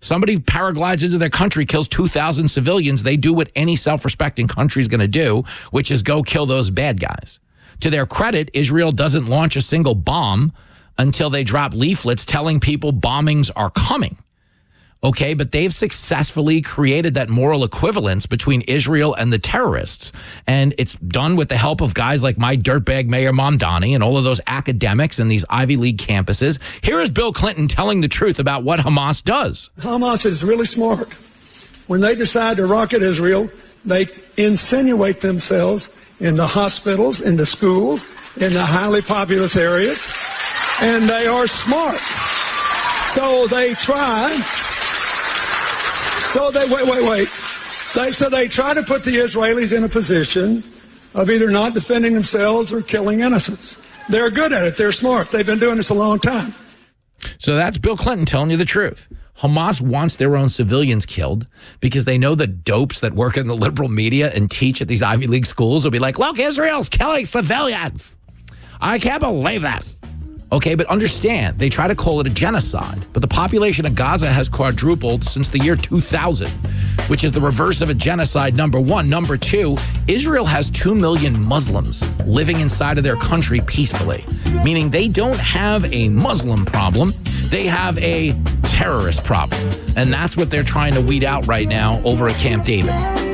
Somebody paraglides into their country, kills 2,000 civilians. They do what any self-respecting country is going to do, which is go kill those bad guys. To their credit, Israel doesn't launch a single bomb until they drop leaflets telling people bombings are coming. Okay, but they've successfully created that moral equivalence between Israel and the terrorists. And it's done with the help of guys like my dirtbag Mayor Mamdani and all of those academics in these Ivy League campuses. Here is Bill Clinton telling the truth about what Hamas does. Hamas is really smart. When they decide to rocket Israel, they insinuate themselves in the hospitals, in the schools, in the highly populous areas, and they are smart. So they try. So they wait. They try to put the Israelis in a position of either not defending themselves or killing innocents. They're good at it. They're smart. They've been doing this a long time. So that's Bill Clinton telling you the truth. Hamas wants their own civilians killed because they know the dopes that work in the liberal media and teach at these Ivy League schools will be like, look, Israel's killing civilians. I can't believe that. Okay, but understand, they try to call it a genocide, but the population of Gaza has quadrupled since the year 2000, which is the reverse of a genocide, number one. Number two, Israel has 2 million Muslims living inside of their country peacefully, meaning they don't have a Muslim problem, they have a terrorist problem. And that's what they're trying to weed out right now over at Camp David.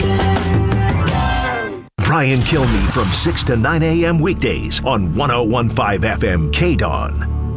Brian Kilmeade from 6 to 9 a.m. weekdays on 101.5 FM KDON.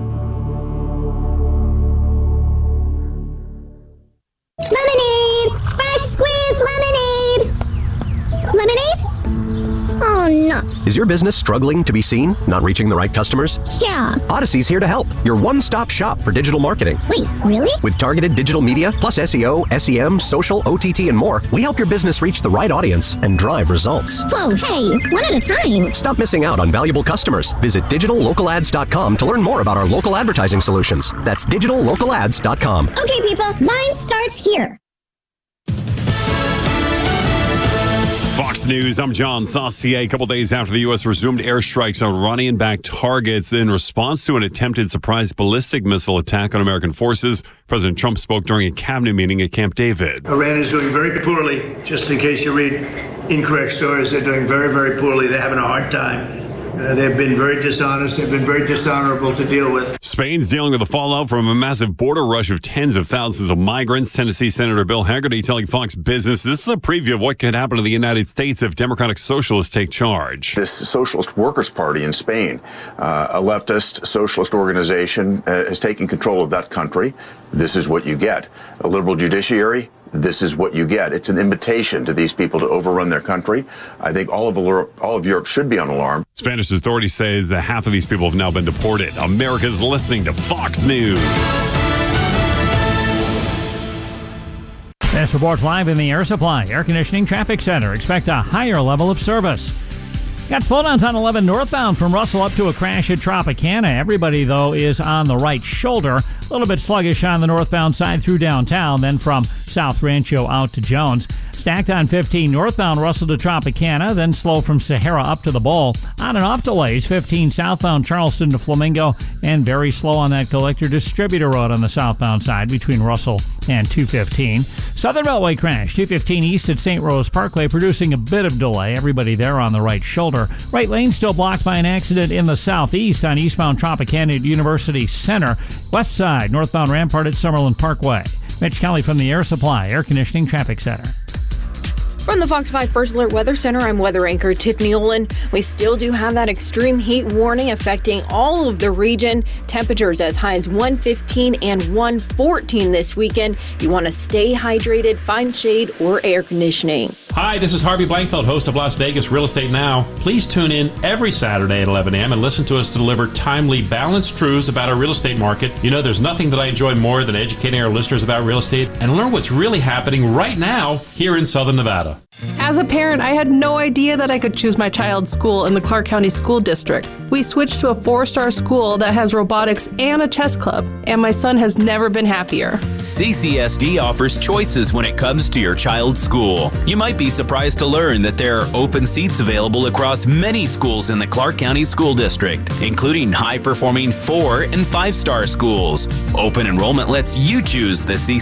Lemonade! Fresh squeezed lemonade! Lemonade? Oh, nuts. Is your business struggling to be seen? Not reaching the right customers? Yeah. Odyssey's here to help. Your one-stop shop for digital marketing. Wait, really? With targeted digital media, plus SEO, SEM, social, OTT, and more, we help your business reach the right audience and drive results. Whoa, hey, one at a time. Stop missing out on valuable customers. Visit digitallocalads.com to learn more about our local advertising solutions. That's digitallocalads.com. Okay, people, line starts here. Fox News, I'm John Saucier. A couple days after the U.S. resumed airstrikes on Iranian-backed targets in response to an attempted surprise ballistic missile attack on American forces, President Trump spoke during a cabinet meeting at Camp David. Iran is doing very poorly. Just in case you read incorrect stories, they're doing very, very poorly. They're having a hard time. They've been very dishonest. They've been very dishonorable to deal with. Spain's dealing with the fallout from a massive border rush of tens of thousands of migrants. Tennessee Senator Bill Hagerty telling Fox Business this is a preview of what could happen to the United States if Democratic Socialists take charge. This Socialist Workers' Party in Spain, a leftist socialist organization, has taken control of that country. This is what you get. A liberal judiciary. This is what you get. It's an invitation to these people to overrun their country. I think all of Europe should be on alarm. Spanish authorities say that half of these people have now been deported. America's listening to Fox News. This report's live in the Air Supply Air Conditioning Traffic Center. Expect a higher level of service. Got slowdowns on 11 northbound from Russell up to a crash at Tropicana. Everybody, though, is on the right shoulder. A little bit sluggish on the northbound side through downtown, then from South Rancho out to Jones. Stacked on 15 northbound Russell to Tropicana, then slow from Sahara up to the Bowl. On and off delays, 15 southbound Charleston to Flamingo, and very slow on that Collector Distributor Road on the southbound side between Russell and 215. Southern Beltway crash, 215 east at St. Rose Parkway, producing a bit of delay. Everybody there on the right shoulder. Right lane still blocked by an accident in the southeast on eastbound Tropicana at University Center. West side, northbound Rampart at Summerlin Parkway. Mitch Kelly from the Air Supply Air Conditioning Traffic Center. From the Fox 5 First Alert Weather Center, I'm weather anchor Tiffany Olin. We still do have that extreme heat warning affecting all of the region. Temperatures as high as 115 and 114 this weekend. You want to stay hydrated, find shade or air conditioning. Hi, this is Harvey Blankfeld, host of Las Vegas Real Estate Now. Please tune in every Saturday at 11 a.m. and listen to us to deliver timely, balanced truths about our real estate market. You know, there's nothing that I enjoy more than educating our listeners about real estate and learn what's really happening right now here in Southern Nevada. As a parent, I had no idea that I could choose my child's school in the Clark County School District. We switched to a 4-star school that has robotics and a chess club, and my son has never been happier. CCSD offers choices when it comes to your child's school. You might be surprised to learn that there are open seats available across many schools in the Clark County School District, including high-performing 4- and 5-star schools. Open enrollment lets you choose the CCSD